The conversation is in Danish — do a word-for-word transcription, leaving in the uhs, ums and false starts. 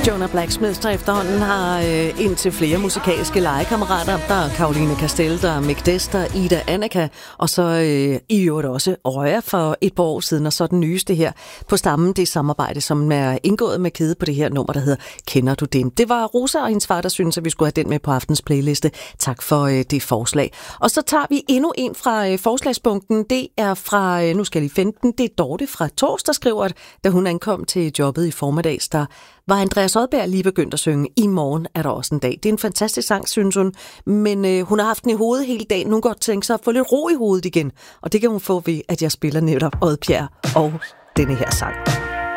Jonah Blacksmith, der efterhånden har øh, indtil flere musikalske legekammerater. Der er Caroline Castell, der er Mick Dester, Ida Annika, og så øh, i øvrigt også Røya for et par år siden, og så den nyeste her på stammen, det samarbejde, som er indgået med Kede på det her nummer, der hedder Kender du dem? Det var Rosa og hendes far, der synes, at vi skulle have den med på aftens playliste. Tak for øh, det forslag. Og så tager vi endnu en fra øh, forslagsbunken. Det er fra, øh, nu skal jeg lige finde den, det er Dorte fra Tors, der skriver, at da hun ankom til jobbet i formiddags, der var Andreas Odberg lige begyndt at synge I morgen er der også en dag. Det er en fantastisk sang, synes hun, men øh, hun har haft den i hovedet hele dagen. Nu godt tænke sig at få lidt ro i hovedet igen, og det kan hun få ved, at jeg spiller netop Oddbjerg og denne her sang.